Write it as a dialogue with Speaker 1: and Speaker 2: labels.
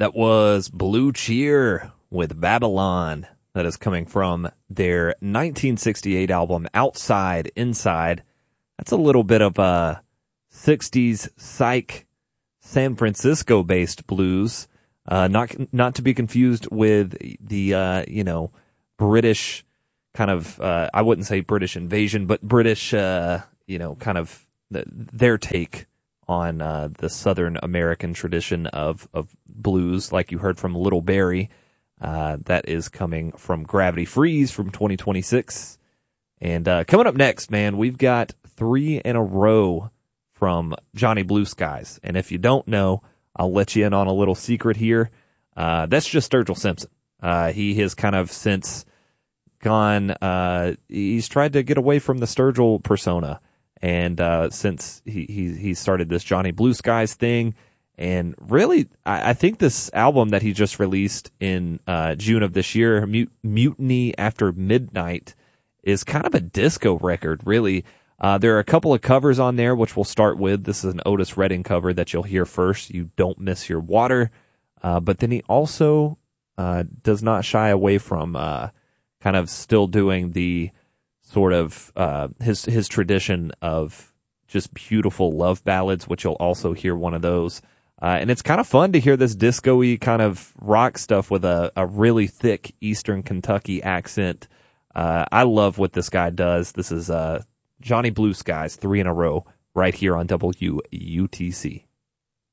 Speaker 1: That was Blue Cheer with Babylon. That is coming from their 1968 album, Outside, Inside. That's a little bit of a 60s psych San Francisco-based blues. Not to be confused with the, British kind of, I wouldn't say British invasion, but British, kind of their take on the Southern American tradition of blues, like you heard from Little Barrie. That is coming from Gravity Freeze from 2026. And coming up next, man, we've got 3 in a row from Johnny Blue Skies. And if you don't know, I'll let you in on a little secret here. That's just Sturgill Simpson. He has kind of since gone, he's tried to get away from the Sturgill persona. And since he started this Johnny Blue Skies thing, and really, I think this album that he just released in June of this year, Mutiny After Midnight, is kind of a disco record, really. There are a couple of covers on there, which we'll start with. This is an Otis Redding cover that you'll hear first, You Don't Miss Your Water. But then he also does not shy away from kind of still doing the sort of his tradition of just beautiful love ballads, which you'll also hear one of those. And it's kind of fun to hear this disco-y kind of rock stuff with a really thick Eastern Kentucky accent. I love what this guy does. This is Johnny Blue Skies, 3 in a row, right here on WUTC.